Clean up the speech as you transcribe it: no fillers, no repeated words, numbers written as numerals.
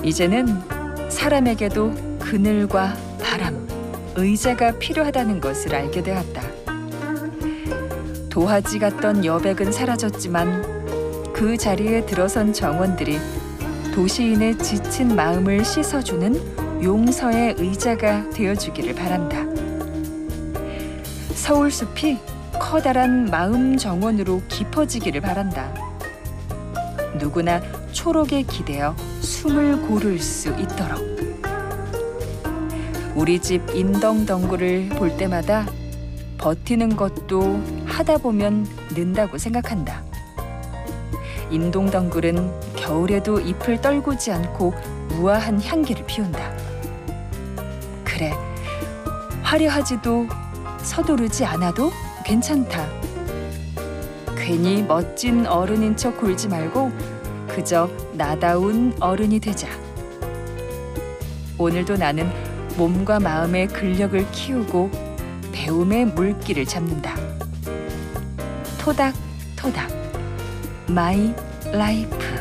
이제는 사람에게도 그늘과 바람, 의자가 필요하다는 것을 알게 되었다. 도화지 같던 여백은 사라졌지만 그 자리에 들어선 정원들이 도시인의 지친 마음을 씻어주는 용서의 의자가 되어주기를 바란다. 서울숲이 커다란 마음 정원으로 깊어지기를 바란다. 누구나 초록에 기대어 숨을 고를 수 있도록. 우리 집 인덩덩굴을 볼 때마다 버티는 것도 하다 보면 는다고 생각한다. 인동덩굴은 겨울에도 잎을 떨구지 않고 우아한 향기를 피운다. 그래, 화려하지도 서두르지 않아도 괜찮다. 괜히 멋진 어른인 척 굴지 말고 그저 나다운 어른이 되자. 오늘도 나는 몸과 마음의 근력을 키우고 배움의 물길을 잡는다. 토닥토닥 마이 라이프.